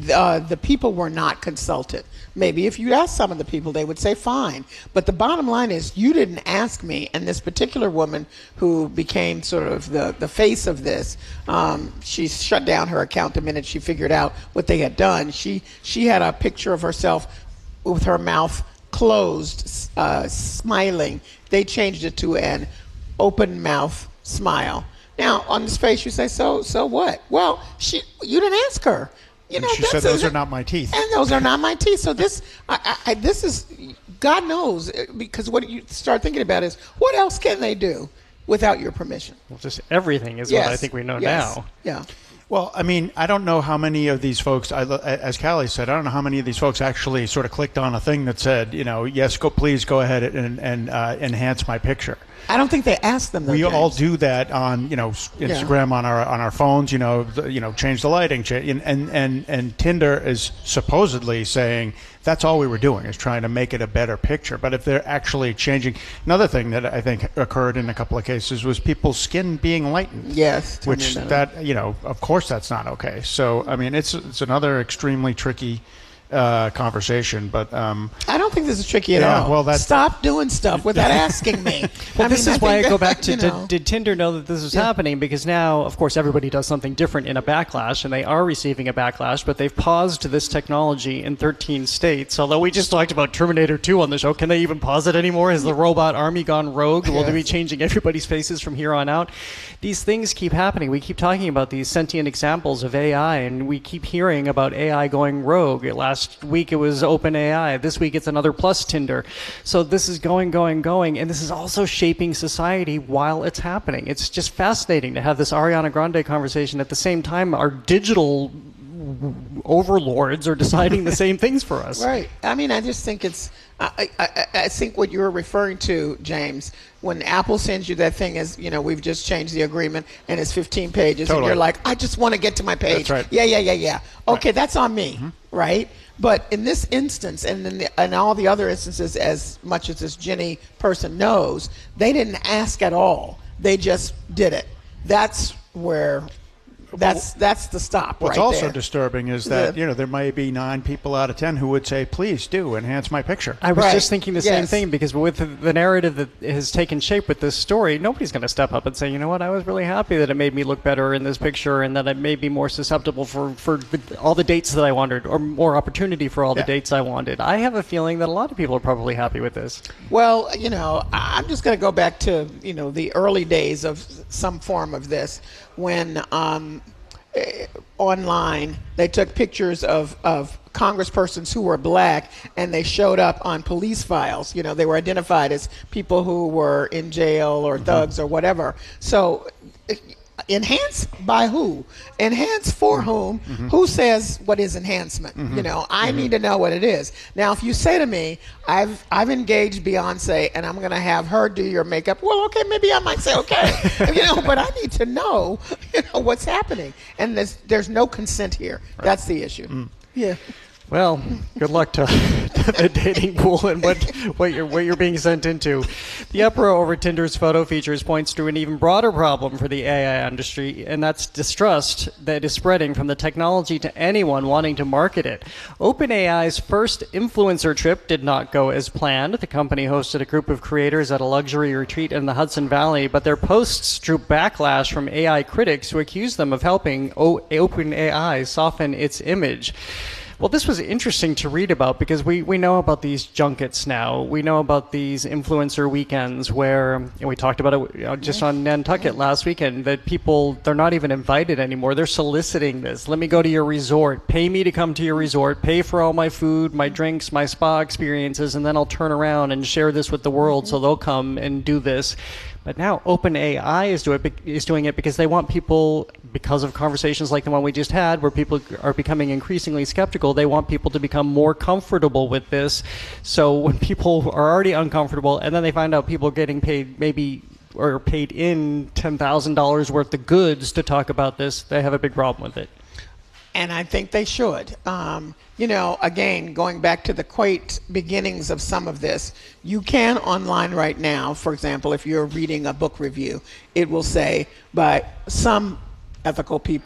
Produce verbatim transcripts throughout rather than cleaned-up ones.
uh, the people were not consulted. Maybe if you asked some of the people, they would say fine. But the bottom line is, you didn't ask me. And this particular woman who became sort of the, the face of this, um, she shut down her account the minute she figured out what they had done. She, she had a picture of herself with her mouth closed, uh, smiling. They changed it to an open mouth smile. Now, on this face, you say, so so what? Well, she, you didn't ask her. You know, she said, those are not my teeth. And those are not my teeth. So this, I, I, this is, God knows, because what you start thinking about is, what else can they do without your permission? Well, just everything is yes. what I think we know yes. now. Yeah. Well, I mean, I don't know how many of these folks, I, as Callie said, I don't know how many of these folks actually sort of clicked on a thing that said, you know, yes, go, please go ahead and, and uh, enhance my picture. I don't think they asked them. Though, we James. all do that on, you know, Instagram, yeah. on our on our phones. You know, the, you know, change the lighting, change, and and and Tinder is supposedly saying that's all we were doing, is trying to make it a better picture. But if they're actually changing, another thing that I think occurred in a couple of cases was people's skin being lightened. Yes, which that you know, of course, that's not okay. So I mean, it's it's another extremely tricky uh, conversation, but um, I don't think this is tricky at yeah, all. Well, that's, stop doing stuff without asking me. Well, I this mean, is I why I that, go back to you know. did, did Tinder know that this was Yeah. happening? Because now, of course, everybody does something different in a backlash, and they are receiving a backlash. But they've paused this technology in thirteen states. Although we just talked about Terminator two on the show, can they even pause it anymore? Has the robot army gone rogue? Will they be changing everybody's faces from here on out? These things keep happening. We keep talking about these sentient examples of A I, and we keep hearing about A I going rogue. Last week it was OpenAI. This week it's another plus Tinder. So this is going, going, going, and this is also shaping society while it's happening. It's just fascinating to have this Ariana Grande conversation at the same time our digital overlords are deciding the same things for us. Right. I mean, I just think it's, I, I, I think what you're referring to, James, when Apple sends you that thing is, you know, we've just changed the agreement and it's fifteen pages, Totally. and you're like, I just want to get to my page. That's right. Yeah, yeah, yeah, yeah. Okay, Right. that's on me, Mm-hmm. right? But in this instance, and in, the, in all the other instances, as much as this Jenny person knows, they didn't ask at all. They just did it. That's where, that's that's the stop What's right also there. disturbing is that, The- you know, there may be nine people out of ten who would say, please do enhance my picture. I was Right. just thinking the same Yes. thing, because with the narrative that has taken shape with this story, nobody's going to step up and say, you know what, I was really happy that it made me look better in this picture and that I may be more susceptible for, for the, all the dates that I wanted, or more opportunity for all the Yeah. dates I wanted. I have a feeling that a lot of people are probably happy with this. Well, you know, I- I'm just going to go back to, you know, the early days of some form of this, when um, eh, online they took pictures of, of congresspersons who were black, and they showed up on police files. You know, they were identified as people who were in jail or thugs or whatever. So eh, enhance by who? Enhance for whom? Mm-hmm. Who says what is enhancement? You know, I need to know what it is. Now, if you say to me, I've I've engaged Beyonce and I'm going to have her do your makeup, well, okay, maybe I might say okay, you know, but I need to know, you know, what's happening. And there's there's no consent here. That's the issue. Mm. Yeah. Well, good luck to, to the dating pool and what, what you're what you're being sent into. The uproar over Tinder's photo features points to an even broader problem for the A I industry, and that's distrust that is spreading from the technology to anyone wanting to market it. OpenAI's first influencer trip did not go as planned. The company hosted a group of creators at a luxury retreat in the Hudson Valley, but their posts drew backlash from A I critics who accused them of helping o- OpenAI soften its image. Well, this was interesting to read about, because we, we know about these junkets now. We know about these influencer weekends where, and we talked about it you know, just on Nantucket last weekend, that people, they're not even invited anymore. They're soliciting this. Let me go to your resort. Pay me to come to your resort. Pay for all my food, my drinks, my spa experiences, and then I'll turn around and share this with the world so they'll come and do this. But now OpenAI is, do it, is doing it because they want people, because of conversations like the one we just had, where people are becoming increasingly skeptical, they want people to become more comfortable with this. So when people are already uncomfortable, and then they find out people are getting paid maybe or paid in ten thousand dollars worth of goods to talk about this, they have a big problem with it. And I think they should. Um, you know, again, going back to the quaint beginnings of some of this, you can online right now, for example, if you're reading a book review, it will say by some ethical people,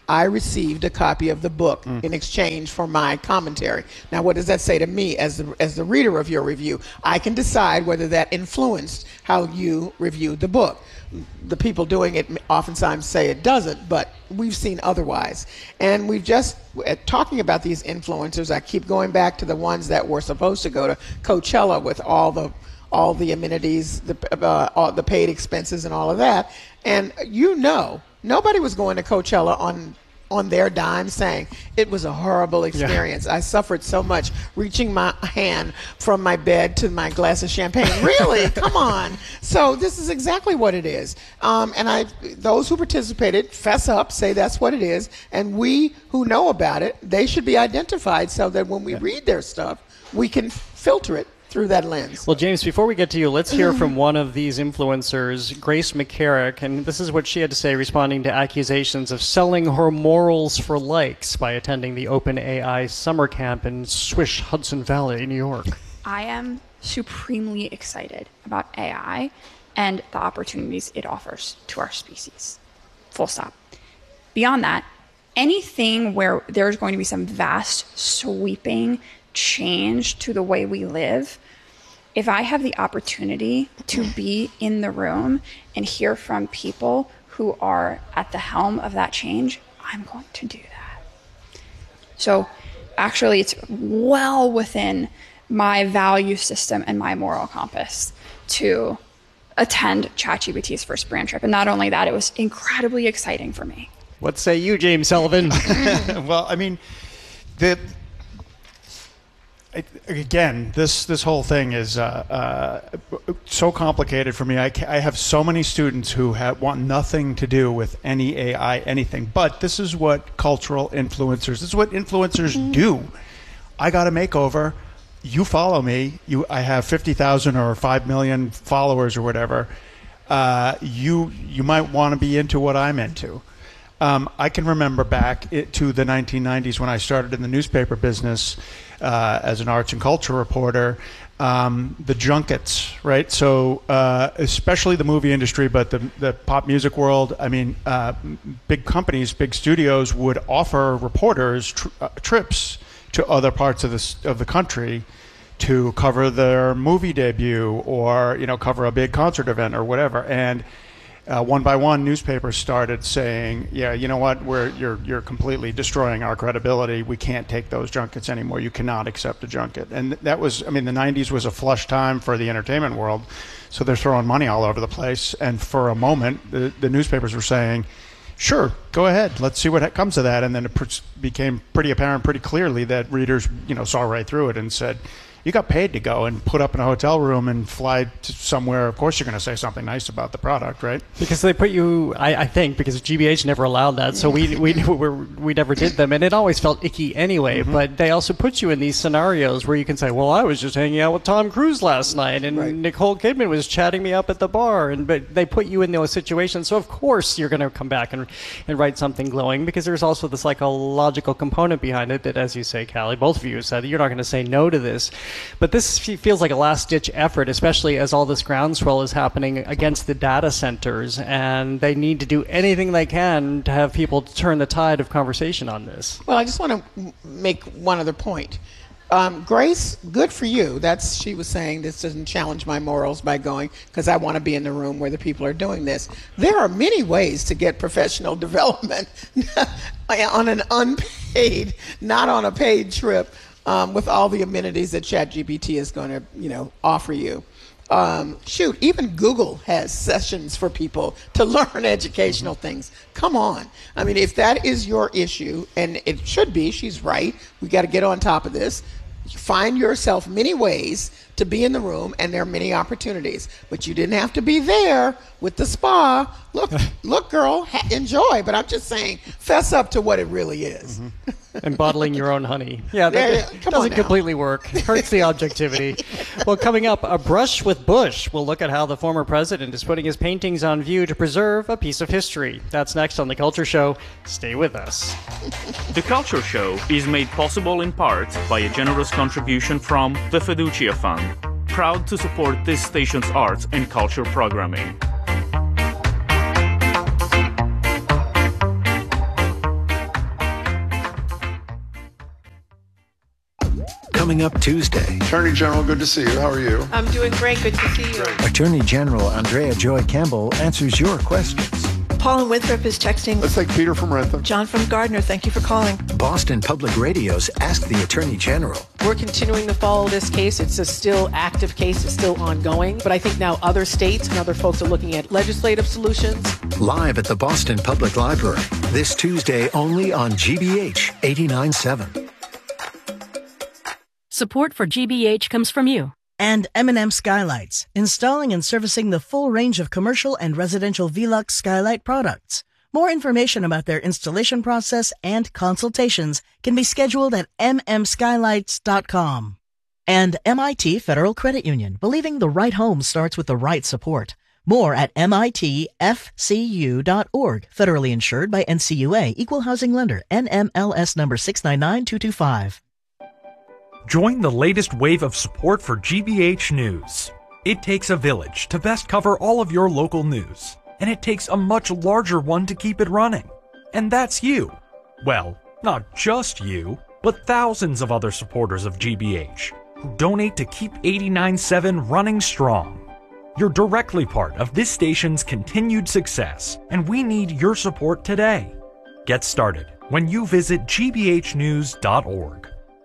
I received a copy of the book mm. in exchange for my commentary. Now, what does that say to me as the, as the reader of your review? I can decide whether that influenced how you reviewed the book. The people doing it oftentimes say it doesn't, but we've seen otherwise. And we've just, talking about these influencers, I keep going back to the ones that were supposed to go to Coachella with all the all the amenities, the, uh, all the paid expenses and all of that. And you know, nobody was going to Coachella on on their dime saying it was a horrible experience. Yeah. I suffered so much reaching my hand from my bed to my glass of champagne. Really? Come on. So this is exactly what it is. Um, and I, those who participated fess up, say that's what it is. And we who know about it, they should be identified so that when we yeah. read their stuff, we can filter it through that lens. Well, James, before we get to you, let's hear from one of these influencers, Grace McCarrick, and this is what she had to say responding to accusations of selling her morals for likes by attending the OpenAI summer camp in Swish, Hudson Valley, New York. I am supremely excited about A I and the opportunities it offers to our species. Full stop. Beyond that, anything where there's going to be some vast, sweeping change to the way we live, if I have the opportunity to be in the room and hear from people who are at the helm of that change, I'm going to do that. So actually, it's well within my value system and my moral compass to attend ChatGPT's first brand trip. And not only that, it was incredibly exciting for me. What say you, James Sullivan? Well, I mean, the Again, this, this whole thing is uh, uh, so complicated for me. I, I have so many students who have, want nothing to do with any A I, anything. But this is what cultural influencers, this is what influencers mm-hmm. do. I got a makeover. You follow me. You, I have fifty thousand or five million followers or whatever. Uh, you, you might want to be into what I'm into. Um, I can remember back it, to the nineteen nineties when I started in the newspaper business uh, as an arts and culture reporter, um, the junkets, right? So uh, especially the movie industry, but the, the pop music world, I mean, uh, big companies, big studios would offer reporters tr- uh, trips to other parts of the, of the country to cover their movie debut or, you know, cover a big concert event or whatever. And Uh, one by one, newspapers started saying, "Yeah, you know what? We're you're you're completely destroying our credibility. We can't take those junkets anymore. You cannot accept a junket." And that was, I mean, the nineties was a flush time for the entertainment world, so they're throwing money all over the place. And for a moment, the, the newspapers were saying, "Sure, go ahead. Let's see what comes of that." And then it pr- became pretty apparent, pretty clearly, that readers, you know, saw right through it and said, you got paid to go and put up in a hotel room and fly to somewhere. Of course, you're going to say something nice about the product, right? Because they put you, I, I think, because G B H never allowed that, so we we we're, we never did them, and it always felt icky anyway. Mm-hmm. But they also put you in these scenarios where you can say, "Well, I was just hanging out with Tom Cruise last night, and right. Nicole Kidman was chatting me up at the bar," and but they put you in those situations, so of course you're going to come back and and write something glowing, because there's also the psychological component behind it that, as you say, Callie, both of you have said that you're not going to say no to this. But this feels like a last-ditch effort, especially as all this groundswell is happening against the data centers, and they need to do anything they can to have people turn the tide of conversation on this. Well, I just want to make one other point. Um, Grace, good for you. That's, she was saying, this doesn't challenge my morals by going, because I want to be in the room where the people are doing this. There are many ways to get professional development on an unpaid, not on a paid trip. Um, with all the amenities that ChatGPT is going to, you know, offer you. Um, shoot, even Google has sessions for people to learn educational mm-hmm. things. Come on. I mean, if that is your issue, and it should be, she's right, we got to get on top of this. Find yourself many ways to be in the room, and there are many opportunities. But you didn't have to be there with the spa. Look, look, girl, ha- enjoy. But I'm just saying, fess up to what it really is. Mm-hmm. And bottling your own honey. Yeah, that yeah, doesn't completely work. It hurts the objectivity. Well, coming up, A Brush with Bush. We'll look at how the former president is putting his paintings on view to preserve a piece of history. That's next on The Culture Show. Stay with us. The Culture Show is made possible in part by a generous contribution from the Fiducia Fund, proud to support this station's arts and culture programming. Coming up Tuesday. Attorney General, good to see you. How are you? I'm doing great. Good to see you. Attorney General Andrea Joy Campbell answers your questions. Paul in Winthrop is texting. Let's take Peter from Rentham. John from Gardner, thank you for calling. Boston Public Radio's Ask the Attorney General. We're continuing to follow this case. It's a still active case. It's still ongoing. But I think now other states and other folks are looking at legislative solutions. Live at the Boston Public Library. This Tuesday only on G B H eighty-nine point seven. Support for G B H comes from you. And M and M Skylights, installing and servicing the full range of commercial and residential Velux skylight products. More information about their installation process and consultations can be scheduled at m m skylights dot com. And M I T Federal Credit Union, believing the right home starts with the right support. More at M I T F C U dot org. Federally insured by N C U A, Equal Housing Lender, N M L S number six nine nine two two five. Join the latest wave of support for G B H News. It takes a village to best cover all of your local news, and it takes a much larger one to keep it running. And that's you. Well, not just you, but thousands of other supporters of G B H who donate to keep eighty-nine point seven running strong. You're directly part of this station's continued success, and we need your support today. Get started when you visit G B H news dot org.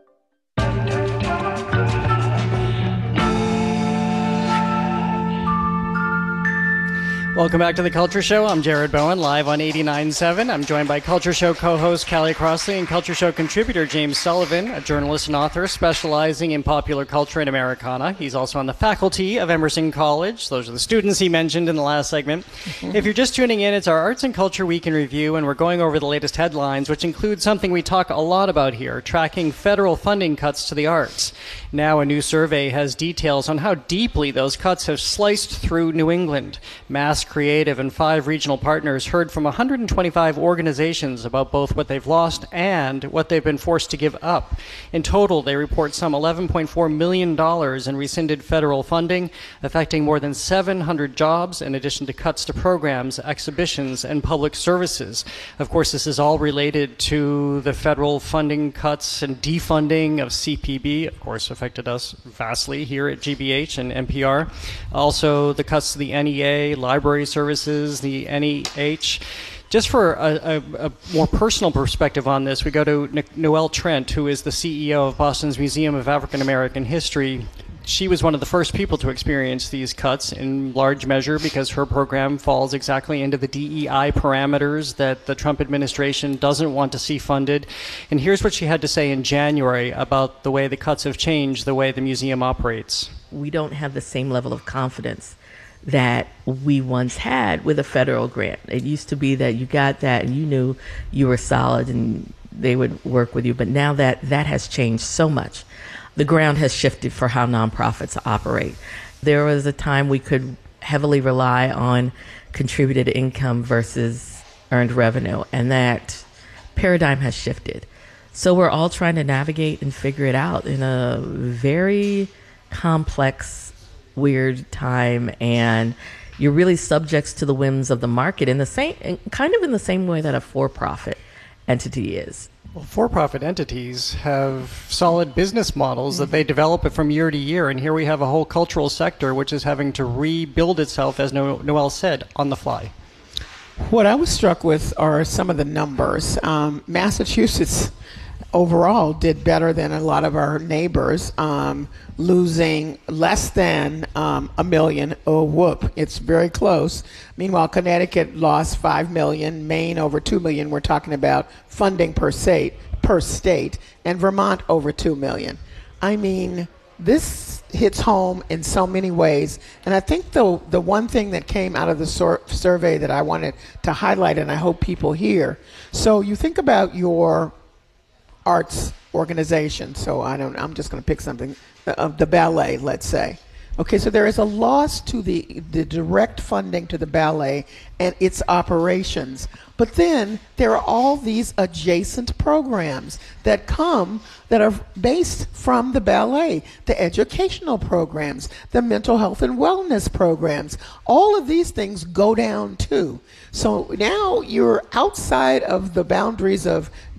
Welcome back to The Culture Show. I'm Jared Bowen, live on eighty-nine point seven. I'm joined by Culture Show co-host Callie Crossley and Culture Show contributor James Sullivan, a journalist and author specializing in popular culture and Americana. He's also on the faculty of Emerson College. Those are the students he mentioned in the last segment. Mm-hmm. If you're just tuning in, it's our Arts and Culture Week in Review, and we're going over the latest headlines, which include something we talk a lot about here, tracking federal funding cuts to the arts. Now a new survey has details on how deeply those cuts have sliced through New England. Mass Creative and five regional partners heard from one hundred twenty-five organizations about both what they've lost and what they've been forced to give up. In total, they report some eleven point four million dollars in rescinded federal funding, affecting more than seven hundred jobs, in addition to cuts to programs, exhibitions, and public services. Of course, this is all related to the federal funding cuts and defunding of C P B, of course, affected us vastly here at G B H and N P R. Also, the cuts to the N E A, library services, the N E H. Just for a, a, a more personal perspective on this, we go to Noelle Trent, who is the C E O of Boston's Museum of African American History. She was one of the first people to experience these cuts in large measure because her program falls exactly into the D E I parameters that the Trump administration doesn't want to see funded. And here's what she had to say in January about the way the cuts have changed the way the museum operates. We don't have the same level of confidence that we once had with a federal grant. It used to be that you got that and you knew you were solid and they would work with you. But now that that has changed so much. The ground has shifted for how nonprofits operate. There was a time we could heavily rely on contributed income versus earned revenue, and that paradigm has shifted. So we're all trying to navigate and figure it out in a very complex, weird time, and you're really subject to the whims of the market in the same, kind of in the same way that a for-profit entity is. Well, for-profit entities have solid business models that they develop it from year to year, and here we have a whole cultural sector which is having to rebuild itself, as no- Noelle said, on the fly. What I was struck with are some of the numbers. Um, Massachusetts overall did better than a lot of our neighbors, um, losing less than um, a million. Oh, whoop, it's very close. Meanwhile, Connecticut lost five million, Maine over two million. We're talking about funding per state, per state, and Vermont over two million. I mean, this hits home in so many ways. And I think the the one thing that came out of the sur- survey that I wanted to highlight, and I hope people hear. So you think about your arts organization. So I don't, I'm just going to pick something of the ballet, let's say. Okay, so there is a loss to the, the direct funding to the ballet and its operations. But then there are all these adjacent programs that come that are based from the ballet, the educational programs, the mental health and wellness programs. All of these things go down too. So now you're outside of the boundaries of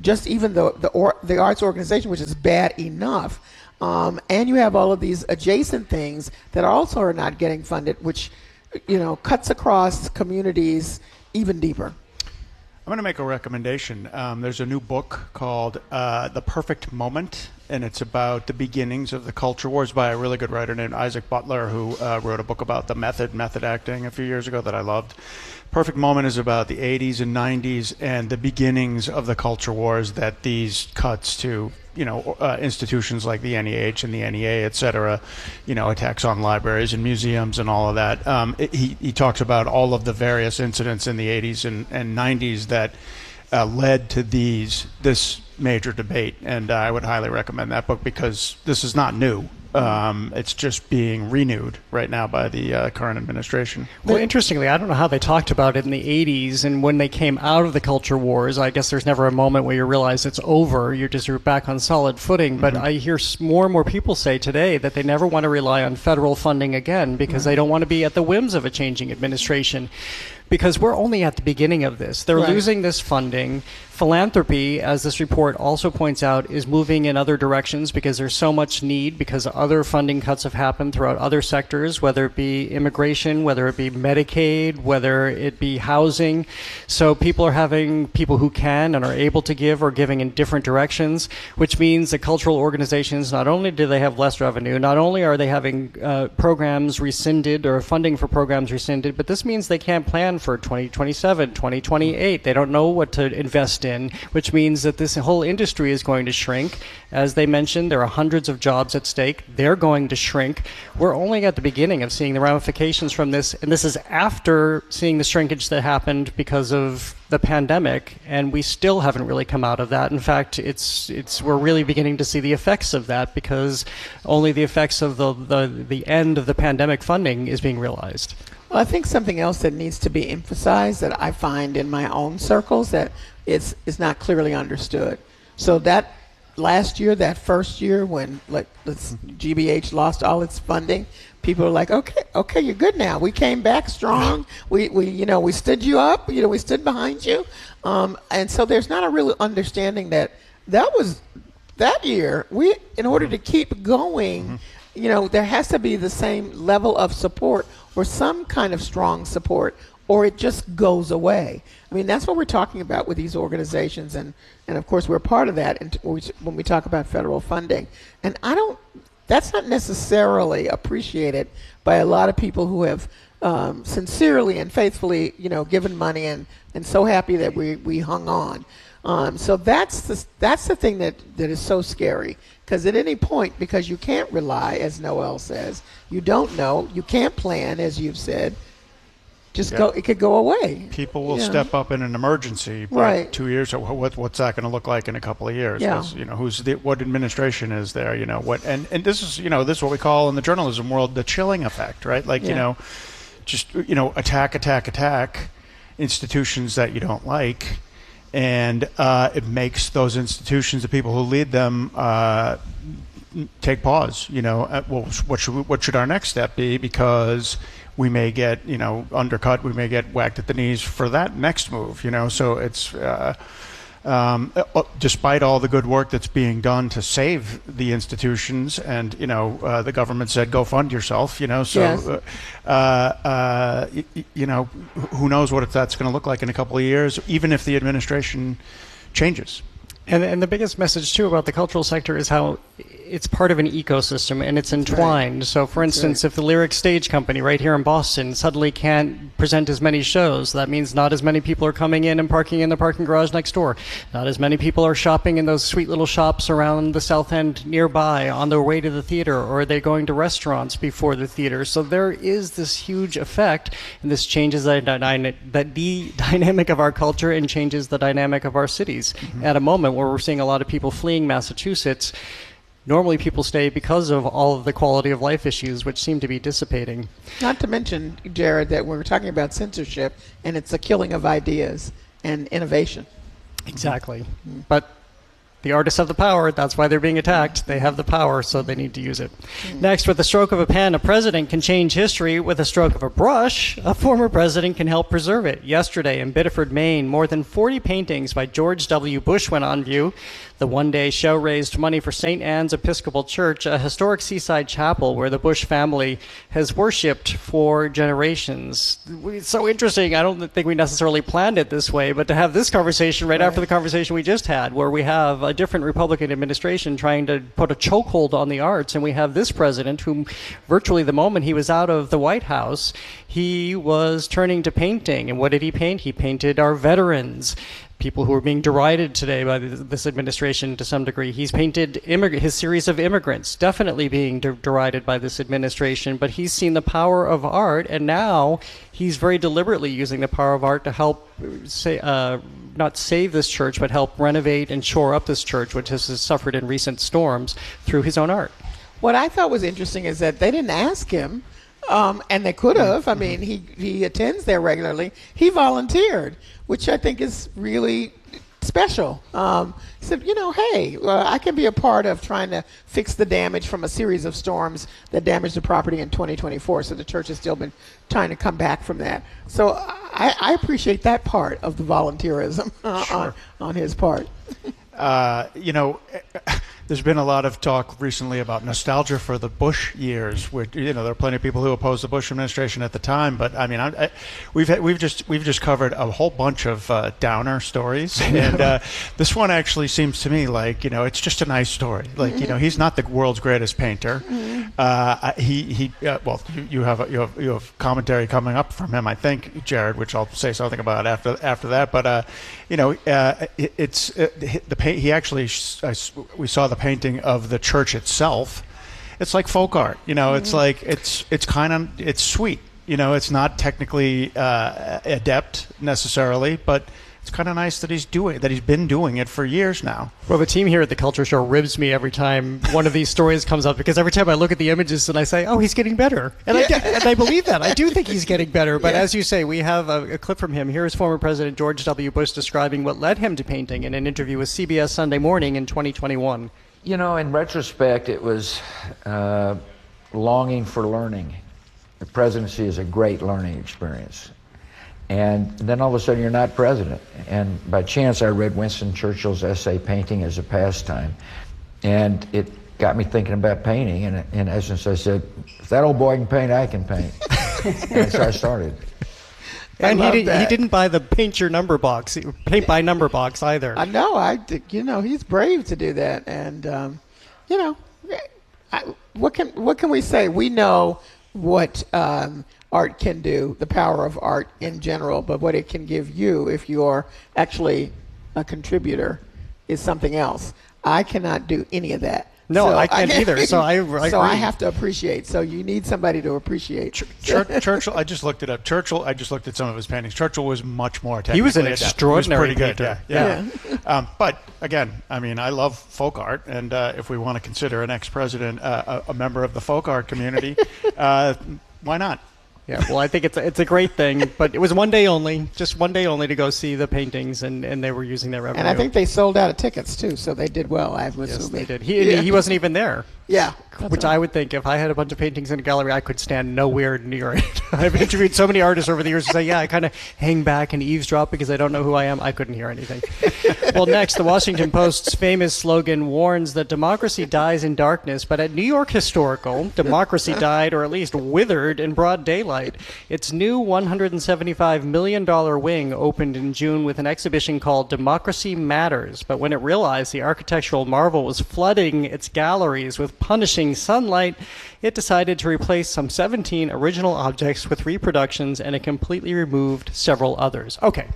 just even the the, or, the arts organization, which is bad enough, um, and you have all of these adjacent things that also are not getting funded, which, you know, cuts across communities even deeper. I'm going to make a recommendation. Um, there's a new book called uh, The Perfect Moment, and it's about the beginnings of the culture wars by a really good writer named Isaac Butler, who uh, wrote a book about the method, method acting a few years ago that I loved. Perfect Moment is about the eighties and nineties and the beginnings of the culture wars that these cuts to, you know, uh, institutions like the N E H and the N E A, et cetera, you know, attacks on libraries and museums and all of that. Um, it, he, he talks about all of the various incidents in the eighties and, and nineties that uh, led to these this major debate. And uh, I would highly recommend that book because this is not new. Um, it's just being renewed right now by the uh, current administration. Well, interestingly, I don't know how they talked about it in the eighties, and when they came out of the culture wars, I guess there's never a moment where you realize it's over. You're just you're back on solid footing. But mm-hmm. I hear more and more people say today that they never want to rely on federal funding again because right. they don't want to be at the whims of a changing administration. Because we're only at the beginning of this. They're right. losing this funding. Philanthropy, as this report also points out, is moving in other directions because there's so much need, because other funding cuts have happened throughout other sectors, whether it be immigration, whether it be Medicaid, whether it be housing. So people are having, people who can and are able to give are giving in different directions, which means that cultural organizations, not only do they have less revenue, not only are they having uh, programs rescinded or funding for programs rescinded, but this means they can't plan for twenty twenty-seven, twenty twenty-eight. They don't know what to invest in, which means that this whole industry is going to shrink. As they mentioned, there are hundreds of jobs at stake. They're going to shrink. We're only at the beginning of seeing the ramifications from this, and this is after seeing the shrinkage that happened because of the pandemic, and we still haven't really come out of that. In fact, it's it's we're really beginning to see the effects of that because only the effects of the the, the end of the pandemic funding is being realized. Well, I think something else that needs to be emphasized that I find in my own circles that it's, is not clearly understood. So that last year, that first year when like let's, G B H lost all its funding, people are like, okay, okay, you're good now. We came back strong. We, we you know, we stood you up. You know, we stood behind you. Um, and so there's not a real understanding that that was that year. We, in order to keep going, mm-hmm. you know, there has to be the same level of support or some kind of strong support, or it just goes away. I mean, that's what we're talking about with these organizations, and, and of course we're part of that when we talk about federal funding. And I don't, that's not necessarily appreciated by a lot of people who have um, sincerely and faithfully, you know, given money and, and so happy that we, we hung on. Um, so that's the, that's the thing that, that is so scary. Because at any point, because you can't rely, as Noel says, you don't know, you can't plan, as you've said, just yeah. go. It could go away. People will yeah. step up in an emergency. Right. Two years. So what, what's that going to look like in a couple of years? Yeah. You know, who's the, what administration is there? You know what? And, and this is you know this is what we call in the journalism world the chilling effect, right? Like yeah. you know, just you know attack, attack, attack institutions that you don't like. And uh, it makes those institutions, the people who lead them, uh, take pause. You know, uh, well, what should we, what should our next step be? Because we may get, you know, undercut. We may get whacked at the knees for that next move. You know, so it's uh, um, uh, despite all the good work that's being done to save the institutions, and you know, uh, the government said go fund yourself. You know, so yes. uh, uh, y- you know, who knows what that's going to look like in a couple of years, even if the administration changes. And, and the biggest message, too, about the cultural sector is how it's part of an ecosystem and it's entwined. Right. So, for That's instance, right. if the Lyric Stage Company right here in Boston suddenly can't present as many shows, that means not as many people are coming in and parking in the parking garage next door. Not as many people are shopping in those sweet little shops around the South End nearby on their way to the theater, or are they going to restaurants before the theater? So there is this huge effect, and this changes the, dyna- the, the dynamic of our culture and changes the dynamic of our cities. Mm-hmm. At a moment where we're seeing a lot of people fleeing Massachusetts, normally people stay because of all of the quality of life issues which seem to be dissipating. Not to mention, Jared, that we're talking about censorship and it's the killing of ideas and innovation. Exactly. Mm-hmm. But The artists have the power. That's why they're being attacked. They have the power, so they need to use it. Mm. Next, with the stroke of a pen, a president can change history. With a stroke of a brush, a former president can help preserve it. Yesterday in Biddeford, Maine, more than forty paintings by George W. Bush went on view. The one-day show raised money for Saint Anne's Episcopal Church, a historic seaside chapel where the Bush family has worshipped for generations. It's so interesting. I don't think we necessarily planned it this way, but to have this conversation right, right after the conversation we just had, where we have a different Republican administration trying to put a chokehold on the arts, and we have this president whom virtually the moment he was out of the White House, he was turning to painting. And what did he paint? He painted our veterans, people who are being derided today by this administration to some degree. He's painted immig- his series of immigrants, definitely being de- derided by this administration, but he's seen the power of art, and now he's very deliberately using the power of art to help, say, uh, not save this church, but help renovate and shore up this church, which has suffered in recent storms, through his own art. What I thought was interesting is that they didn't ask him, um, and they could have. I mean, he, he attends there regularly. He volunteered, which I think is really special. Um, he said, you know, hey, uh, I can be a part of trying to fix the damage from a series of storms that damaged the property in twenty twenty-four. So the church has still been trying to come back from that. So I, I appreciate that part of the volunteerism uh, sure. on, on his part. Uh, you know, there's been a lot of talk recently about nostalgia for the Bush years. Where, you know, there are plenty of people who opposed the Bush administration at the time, but I mean, I, I, we've had, we've just we've just covered a whole bunch of uh, downer stories, and uh, this one actually seems to me like, you know, it's just a nice story. Like, mm-hmm. you know, he's not the world's greatest painter. Mm-hmm. Uh, he he. Uh, well, you, you have a, you have you have commentary coming up from him, I think, Jared, which I'll say something about after after that. But uh, you know, uh, it, it's it, the paint. He actually uh, we saw the painting of the church itself. It's like folk art, you know. Mm-hmm. It's like it's it's kind of it's sweet, you know. It's not technically uh, adept necessarily, but it's kind of nice that he's doing that. He's been doing it for years now. Well, the team here at the Culture Show ribs me every time one of these stories comes up, because every time I look at the images and I say, "Oh, he's getting better," and yeah. I and I believe that. I do think he's getting better. But yeah. as you say, we have a, a clip from him. Here is former President George W. Bush describing what led him to painting in an interview with C B S Sunday Morning in twenty twenty-one. You know, in retrospect, it was uh, longing for learning. The presidency is a great learning experience. And then all of a sudden you're not president. And by chance I read Winston Churchill's essay, Painting as a Pastime. And it got me thinking about painting. And in essence I said, if that old boy can paint, I can paint. And so I started. And he, did, he didn't buy the paint your number box, paint by number box either. I know. I, you know, he's brave to do that. And, um, you know, I, what can what can we say? We know what um, art can do, the power of art in general, but what it can give you if you're actually a contributor is something else. I cannot do any of that. No, so I can't I, either. So I, I so agree. I have to appreciate. So you need somebody to appreciate. Ch- Ch- Churchill. I just looked it up. Churchill. I just looked at some of his paintings. Churchill was much more technically. He was an adept. extraordinary He was pretty painter. good. Yeah. yeah. yeah. um, but again, I mean, I love folk art, and uh, if we want to consider an ex-president uh, a, a member of the folk art community, uh, why not? Yeah, well, I think it's a, it's a great thing, but it was one day only, just one day only to go see the paintings, and, and they were using their revenue. And I think they sold out of tickets too, so they did well. I was yes, assuming. they did. He yeah. he wasn't even there. Yeah, which right. I would think if I had a bunch of paintings in a gallery, I could stand nowhere near it. I've interviewed so many artists over the years who say, "Yeah, I kind of hang back and eavesdrop because I don't know who I am." I couldn't hear anything. Well, next, the Washington Post's famous slogan warns that democracy dies in darkness, but at New York Historical, democracy died, or at least withered, in broad daylight. Its new one hundred seventy-five million dollars wing opened in June with an exhibition called Democracy Matters, but when it realized the architectural marvel was flooding its galleries with punishing sunlight, it decided to replace some seventeen original objects with reproductions, and it completely removed several others. Okay,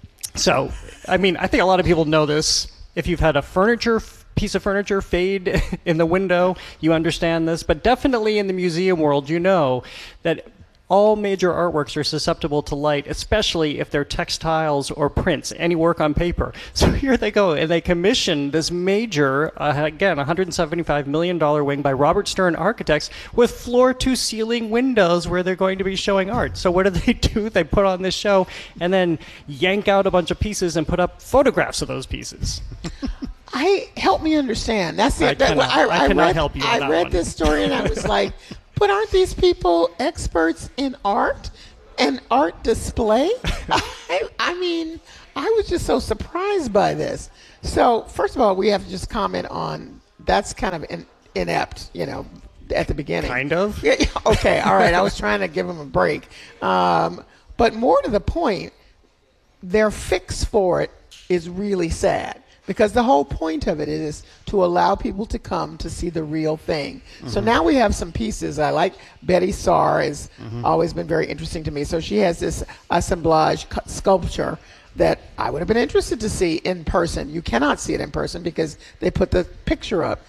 so, I mean, I think a lot of people know this. If you've had a furniture piece of furniture fade in the window, you understand this, but definitely in the museum world, you know that all major artworks are susceptible to light, especially if they're textiles or prints, any work on paper. So here they go, and they commissioned this major, uh, again, one hundred seventy-five million dollars wing by Robert Stern Architects with floor-to-ceiling windows where they're going to be showing art. So what do they do? They put on this show and then yank out a bunch of pieces and put up photographs of those pieces. I help me understand. That's the I that, cannot- I, I cannot read, help you on I that read one. this story and I was like, but aren't these people experts in art and art display? I, I mean, I was just so surprised by this. So first of all, we have to just comment on that's kind of in, inept, you know, at the beginning. Kind of. Yeah, okay, all right. I was trying to give them a break. Um, but more to the point, their fix for it is really sad because the whole point of it is to allow people to come to see the real thing. Mm-hmm. So now we have some pieces. I like Betty Saar has mm-hmm. always been very interesting to me. So she has this assemblage cu- sculpture that I would have been interested to see in person. You cannot see it in person because they put the picture up.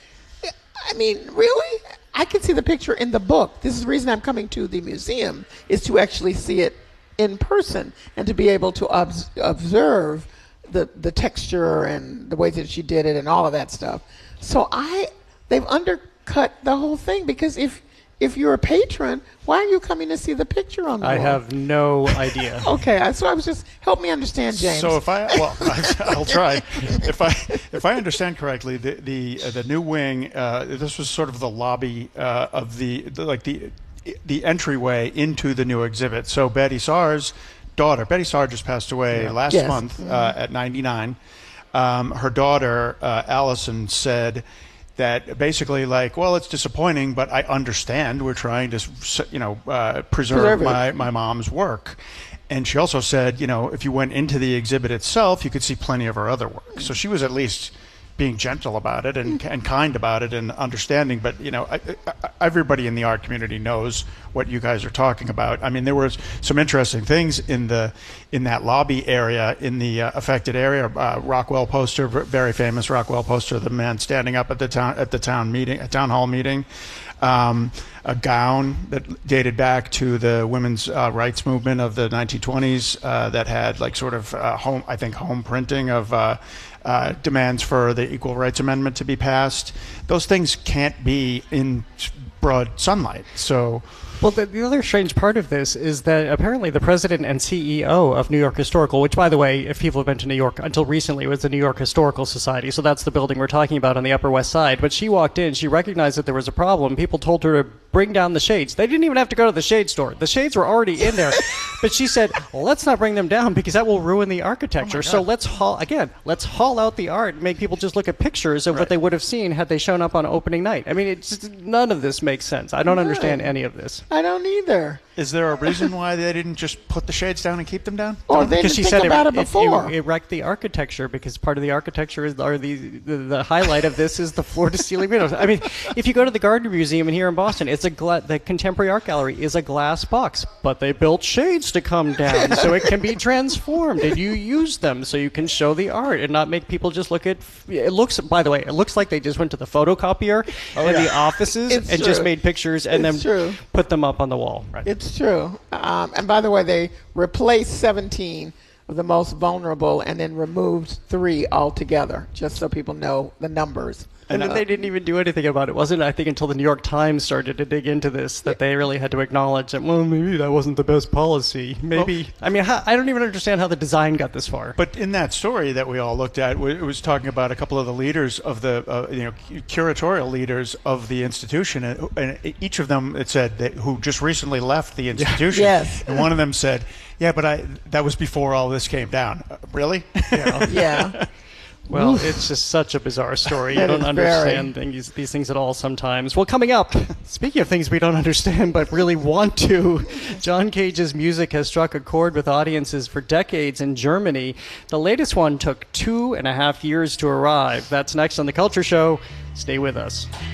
I mean, really? I can see the picture in the book. This is the reason I'm coming to the museum, is to actually see it in person and to be able to obs- observe the, the texture and the way that she did it and all of that stuff. So I, they've undercut the whole thing because if if you're a patron, why are you coming to see the picture on the I wall? have no idea. Okay, so I was just, help me understand, James. So if I, well, I'll try. If I if I understand correctly, the the uh, the new wing, uh, this was sort of the lobby uh, of the, the like the the entryway into the new exhibit. So Betty Saar's daughter, Betty Saar just passed away Yeah. last Yes. month uh, Mhm. at ninety-nine. Um, her daughter, uh, Allison, said that basically, like, well, it's disappointing, but I understand. We're trying to, you know, uh, preserve, Preserve it. my, my mom's work. And she also said, you know, if you went into the exhibit itself, you could see plenty of her other work. So she was at least being gentle about it and, and kind about it and understanding. But, you know, I, I, everybody in the art community knows what you guys are talking about. I mean, there was some interesting things in the in that lobby area, in the uh, affected area. Uh, Rockwell poster, very famous Rockwell poster, the man standing up at the town at the town meeting, a town hall meeting. Um, a gown that dated back to the women's uh, rights movement of the nineteen twenties uh, that had like sort of uh, home, I think, home printing of uh, uh, demands for the Equal Rights Amendment to be passed. Those things can't be in broad sunlight. So. Well, the, the other strange part of this is that apparently the president and C E O of New York Historical, which, by the way, if people have been to New York until recently, it was the New York Historical Society, so that's the building we're talking about on the Upper West Side. But she walked in, she recognized that there was a problem. People told her to bring down the shades. They didn't even have to go to the shade store. The shades were already in there. But she said, well, let's not bring them down because that will ruin the architecture. Oh so let's haul, again, let's haul out the art and make people just look at pictures of Right. what they would have seen had they shown up on opening night. I mean, it's just, none of this makes sense. I don't No. understand any of this. I don't either. Is there a reason why they didn't just put the shades down and keep them down? Or they Because didn't she think said about it, it, before. It, it wrecked the architecture because part of the architecture is, or the, the the highlight of this is the floor to ceiling windows. I mean, if you go to the Gardner Museum here in Boston, it's a gla- the Contemporary Art Gallery is a glass box, but they built shades to come down so it can be transformed, and you use them so you can show the art and not make people just look at. It looks, by the way, it looks like they just went to the photocopier Oh, in yeah. the offices It's and just true. made pictures and It's then true. put them up on the wall. Right. It's true. Um, and by the way, they replaced seventeen of the most vulnerable and then removed three altogether, just so people know the numbers. And then they didn't even do anything about it. Wasn't, I think, until the New York Times started to dig into this that they really had to acknowledge that, well, maybe that wasn't the best policy. Maybe. I mean, how, I don't even understand how the design got this far. But in that story that we all looked at, it was talking about a couple of the leaders of the, uh, you know, curatorial leaders of the institution, and, and each of them, it said, that, who just recently left the institution. Yes. And one of them said, yeah, but I that was before all this came down. Uh, really? Yeah. Yeah. Well, Oof. it's just such a bizarre story. You It don't is understand things, these things at all sometimes. Well, coming up, speaking of things we don't understand but really want to, John Cage's music has struck a chord with audiences for decades in Germany. The latest one took two and a half years to arrive. That's next on The Culture Show. Stay with us.